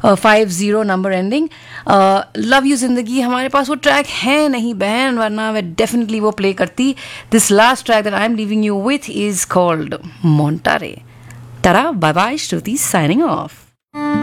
50 number ending. Love you जिंदगी हमारे पास वो ट्रैक है नहीं बहन, वरना मैं डेफिनेटली वो प्ले करती. This last track that I am leaving you with is called मोंटारे. Tara, bye bye, Shruti signing off.